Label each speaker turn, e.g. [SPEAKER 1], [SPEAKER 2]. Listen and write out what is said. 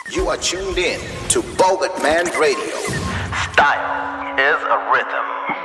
[SPEAKER 1] You are tuned in to Bogart Man Radio.
[SPEAKER 2] Style is a rhythm.